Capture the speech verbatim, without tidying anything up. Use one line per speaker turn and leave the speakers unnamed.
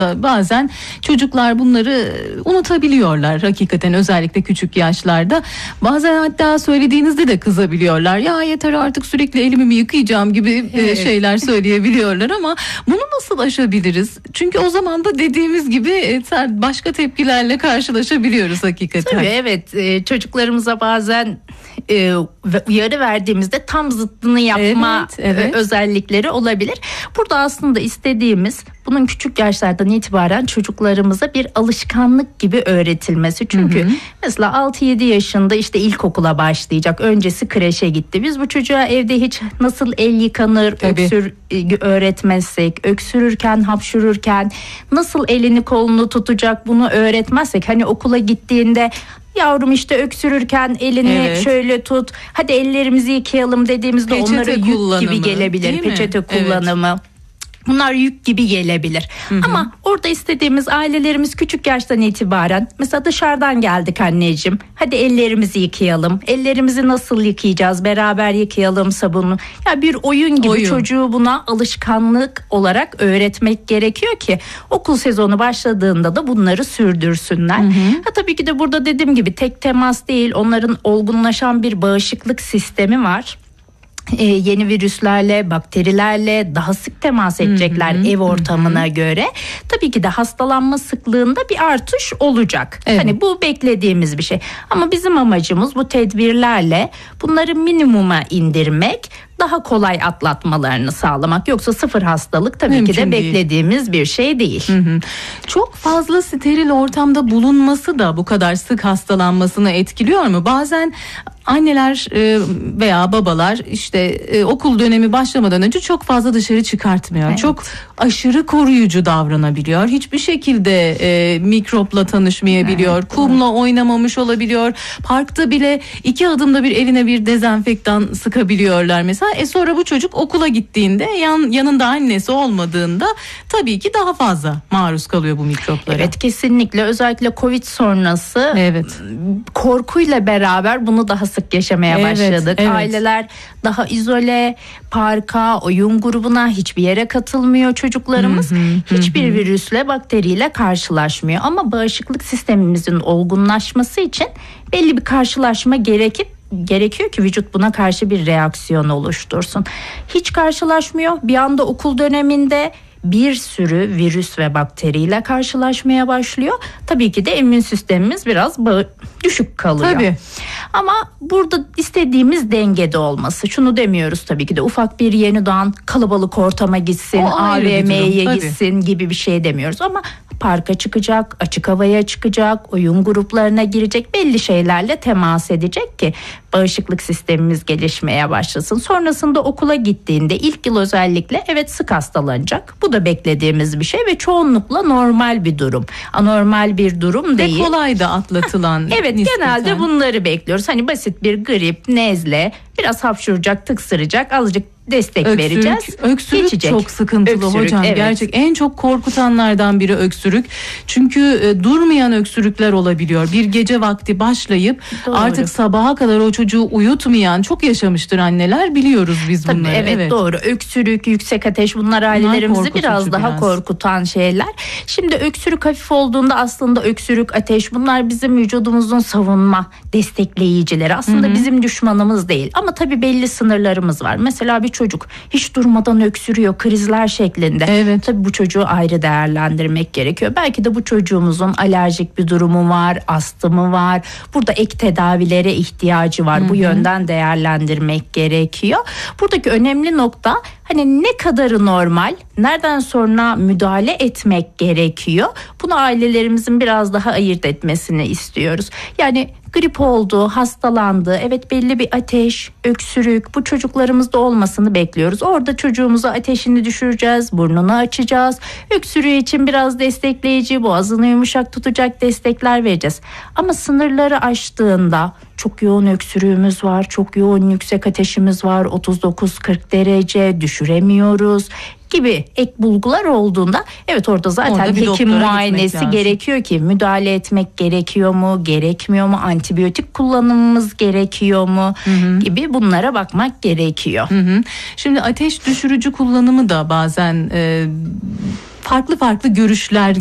Bazen çocuklar bunları unutabiliyorlar hakikaten, özellikle küçük yaşlarda. Bazen hatta söylediğinizde de kızabiliyorlar. Ya yeter artık, sürekli elimi mi yıkayacağım gibi evet. şeyler söyleyebiliyorlar ama bunu nasıl aşabiliriz? Çünkü o zaman da dediğimiz gibi başka tepkilerle karşılaşabiliyoruz hakikaten.
Tabii evet, çocuklarımıza bazen uyarı verdiğimizde tam zıttını yapma evet, evet. özellikleri olabilir. Burada aslında istediğimiz bunun küçük yaşlardan itibaren çocuklarımıza bir alışkanlık gibi öğretilmesi. Çünkü hı hı. mesela altı yedi yaşında işte ilkokula başlayacak. Öncesi kreşe gitti. Biz bu çocuğa evde hiç nasıl el yıkanır, Tabii. öksür öğretmezsek, öksürürken, hapşururken nasıl elini kolunu tutacak bunu öğretmezsek, hani okula gittiğinde yavrum işte öksürürken elini evet. şöyle tut, hadi ellerimizi yıkayalım dediğimizde Peçete onlara yük gibi gelebilir. Peçete kullanımı. Evet. Bunlar yük gibi gelebilir. Hı hı. Ama orada istediğimiz, ailelerimiz küçük yaştan itibaren mesela dışarıdan geldik anneciğim, hadi ellerimizi yıkayalım. Ellerimizi nasıl yıkayacağız? Beraber yıkayalım sabunlu. Ya bir oyun gibi oyun. Çocuğu buna alışkanlık olarak öğretmek gerekiyor ki okul sezonu başladığında da bunları sürdürsünler. Hı hı. Ha, tabii ki de burada dediğim gibi tek temas değil, onların olgunlaşan bir bağışıklık sistemi var. Ee, yeni virüslerle, bakterilerle daha sık temas edecekler hı hı, ev ortamına hı. göre. Tabii ki de hastalanma sıklığında bir artış olacak. Evet. Hani bu beklediğimiz bir şey. Ama bizim amacımız bu tedbirlerle bunları minimuma indirmek, daha kolay atlatmalarını sağlamak. Yoksa sıfır hastalık tabii Mümkün ki de değil. Beklediğimiz bir şey değil. Hı hı.
Çok fazla steril ortamda bulunması da bu kadar sık hastalanmasını etkiliyor mu? Bazen anneler veya babalar işte okul dönemi başlamadan önce çok fazla dışarı çıkartmıyor. Evet. Çok aşırı koruyucu davranabiliyor. Hiçbir şekilde e, mikropla tanışmayabiliyor. Evet, kumla evet. oynamamış olabiliyor. Parkta bile iki adımda bir eline bir dezenfektan sıkabiliyorlar mesela. E sonra bu çocuk okula gittiğinde yan, yanında annesi olmadığında tabii ki daha fazla maruz kalıyor bu mikroplara.
Evet, kesinlikle. Özellikle Covid sonrası
evet.
korkuyla beraber bunu daha sık yaşamaya evet, başladık. Evet. Aileler daha izole, parka, oyun grubuna, hiçbir yere katılmıyor çocuklarımız. Hı hı, hiçbir hı. virüsle, bakteriyle karşılaşmıyor. Ama bağışıklık sistemimizin olgunlaşması için belli bir karşılaşma gerekip gerekiyor ki vücut buna karşı bir reaksiyon oluştursun. Hiç karşılaşmıyor. Bir anda okul döneminde bir sürü virüs ve bakteriyle karşılaşmaya başlıyor. Tabii ki de immün sistemimiz biraz bağ- düşük kalıyor.
Tabii.
Ama burada istediğimiz dengede olması. Şunu demiyoruz tabii ki de, ufak bir yeni doğan kalabalık ortama gitsin, A V M'ye gitsin gibi bir şey demiyoruz. Ama parka çıkacak, açık havaya çıkacak, oyun gruplarına girecek, belli şeylerle temas edecek ki bağışıklık sistemimiz gelişmeye başlasın. Sonrasında okula gittiğinde ilk yıl özellikle evet sık hastalanacak. Bu da beklediğimiz bir şey ve çoğunlukla normal bir durum. Anormal bir durum değil.
Ve kolay da atlatılan.
Evet, nispeten. Genelde bunları bekliyoruz. Hani basit bir grip, nezle, biraz hapşuracak, tıksıracak, azıcık destek öksürük, vereceğiz.
Öksürük
Geçecek.
Çok sıkıntılı öksürük, hocam. Evet. Gerçek en çok korkutanlardan biri öksürük. Çünkü e, durmayan öksürükler olabiliyor. Bir gece vakti başlayıp Doğru. artık sabaha kadar o çocuğu uyutmayan çok yaşamıştır anneler. Biliyoruz biz
Tabii,
bunları.
Evet, evet doğru. Öksürük, yüksek ateş, bunlar ailelerimizi bunlar biraz daha biraz. korkutan şeyler. Şimdi öksürük hafif olduğunda aslında öksürük, ateş, bunlar bizim vücudumuzun savunma destekleyicileri. Aslında Hı-hı. bizim düşmanımız değil. Ama tabii belli sınırlarımız var. Mesela bir çocuk hiç durmadan öksürüyor, krizler şeklinde. Evet. Tabii bu çocuğu ayrı değerlendirmek gerekiyor. Belki de bu çocuğumuzun alerjik bir durumu var, astımı var. Burada ek tedavilere ihtiyacı var. Hı-hı. Bu yönden değerlendirmek gerekiyor. Buradaki önemli nokta, hani ne kadarı normal, nereden sonra müdahale etmek gerekiyor. Bunu ailelerimizin biraz daha ayırt etmesini istiyoruz. Yani grip oldu, hastalandı, evet belli bir ateş, öksürük, bu çocuklarımızda olmasını bekliyoruz. Orada çocuğumuza ateşini düşüreceğiz, burnunu açacağız. Öksürüğü için biraz destekleyici, boğazını yumuşak tutacak destekler vereceğiz. Ama sınırları aştığında çok yoğun öksürüğümüz var, çok yoğun yüksek ateşimiz var, otuz dokuz kırk derece, düşüremiyoruz gibi ek bulgular olduğunda evet orada zaten orada hekim muayenesi gerekiyor ki müdahale etmek gerekiyor mu, gerekmiyor mu, antibiyotik kullanımımız gerekiyor mu hı hı. gibi bunlara bakmak gerekiyor.
Hı hı. Şimdi ateş düşürücü kullanımı da bazen e, farklı farklı görüşler